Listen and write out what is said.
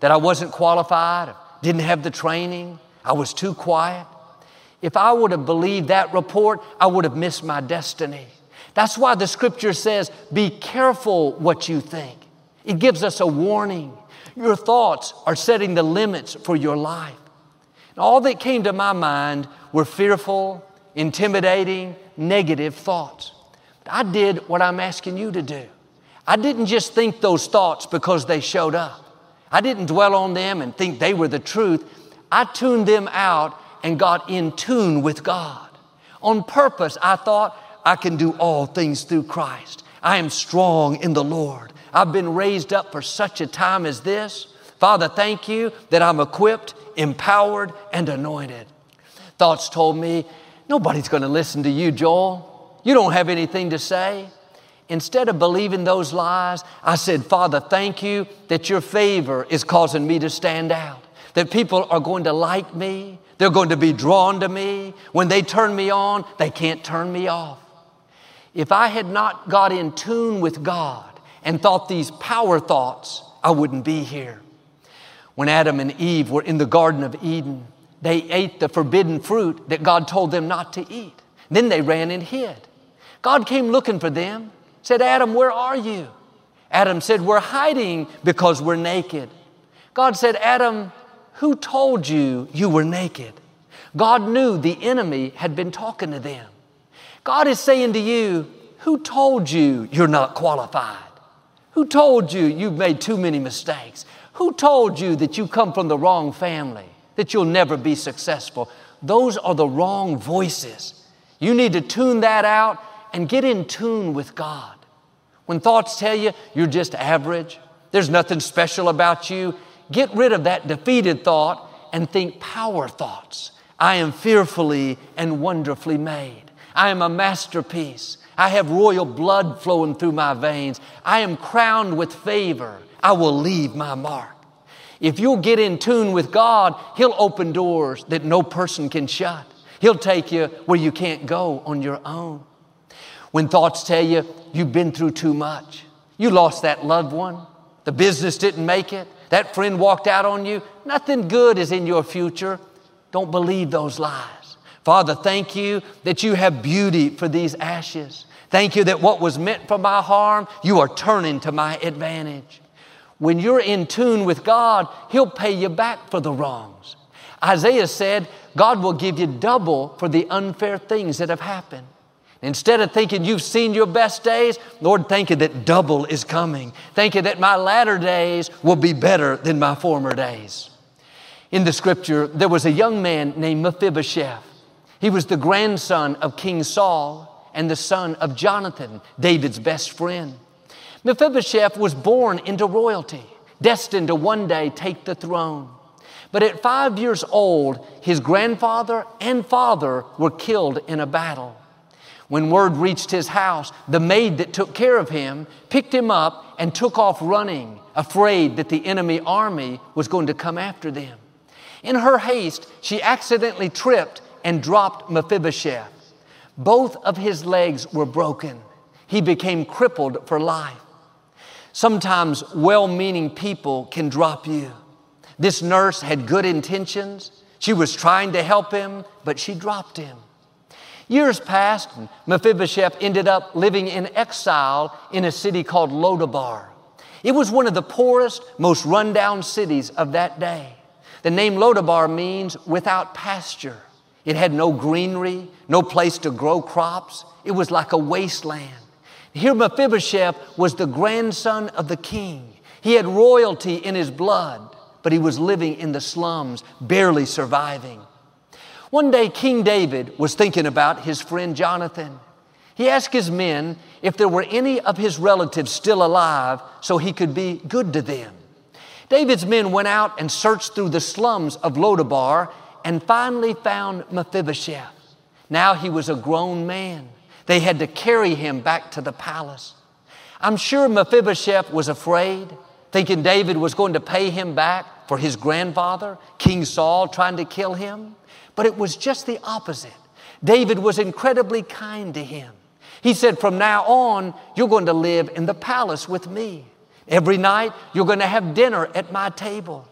that I wasn't qualified, didn't have the training, I was too quiet. If I would have believed that report, I would have missed my destiny. That's why the scripture says, be careful what you think. It gives us a warning. Your thoughts are setting the limits for your life. And all that came to my mind were fearful, intimidating, negative thoughts. But I did what I'm asking you to do. I didn't just think those thoughts because they showed up. I didn't dwell on them and think they were the truth. I tuned them out and got in tune with God. On purpose, I thought, I can do all things through Christ. I am strong in the Lord. I've been raised up for such a time as this. Father, thank you that I'm equipped, empowered, and anointed. Thoughts told me, nobody's going to listen to you, Joel. You don't have anything to say. Instead of believing those lies, I said, Father, thank you that your favor is causing me to stand out, that people are going to like me. They're going to be drawn to me. When they turn me on, they can't turn me off. If I had not got in tune with God and thought these power thoughts, I wouldn't be here. When Adam and Eve were in the Garden of Eden, they ate the forbidden fruit that God told them not to eat. Then they ran and hid. God came looking for them, said, Adam, where are you? Adam said, we're hiding because we're naked. God said, Adam, who told you you were naked? God knew the enemy had been talking to them. God is saying to you, who told you you're not qualified? Who told you you've made too many mistakes? Who told you that you come from the wrong family, that you'll never be successful? Those are the wrong voices. You need to tune that out and get in tune with God. When thoughts tell you you're just average, there's nothing special about you, get rid of that defeated thought and think power thoughts. I am fearfully and wonderfully made. I am a masterpiece. I have royal blood flowing through my veins. I am crowned with favor. I will leave my mark. If you'll get in tune with God, He'll open doors that no person can shut. He'll take you where you can't go on your own. When thoughts tell you you've been through too much, you lost that loved one, the business didn't make it, that friend walked out on you, nothing good is in your future, don't believe those lies. Father, thank you that you have beauty for these ashes. Thank you that what was meant for my harm, you are turning to my advantage. When you're in tune with God, He'll pay you back for the wrongs. Isaiah said, God will give you double for the unfair things that have happened. Instead of thinking you've seen your best days, Lord, thank you that double is coming. Thank you that my latter days will be better than my former days. In the scripture, there was a young man named Mephibosheth. He was the grandson of King Saul and the son of Jonathan, David's best friend. Mephibosheth was born into royalty, destined to one day take the throne. But at 5 years old, his grandfather and father were killed in a battle. When word reached his house, the maid that took care of him picked him up and took off running, afraid that the enemy army was going to come after them. In her haste, she accidentally tripped and dropped Mephibosheth. Both of his legs were broken. He became crippled for life. Sometimes well-meaning people can drop you. This nurse had good intentions. She was trying to help him, but she dropped him. Years passed, and Mephibosheth ended up living in exile in a city called Lodabar. It was one of the poorest, most rundown cities of that day. The name Lodabar means without pasture. It had no greenery, no place to grow crops. It was like a wasteland. Here Mephibosheth was the grandson of the king. He had royalty in his blood, but he was living in the slums, barely surviving. One day, King David was thinking about his friend Jonathan. He asked his men if there were any of his relatives still alive so he could be good to them. David's men went out and searched through the slums of Lodabar and finally found Mephibosheth. Now he was a grown man. They had to carry him back to the palace. I'm sure Mephibosheth was afraid, thinking David was going to pay him back for his grandfather, King Saul, trying to kill him. But it was just the opposite. David was incredibly kind to him. He said, from now on, you're going to live in the palace with me. Every night, you're going to have dinner at my table.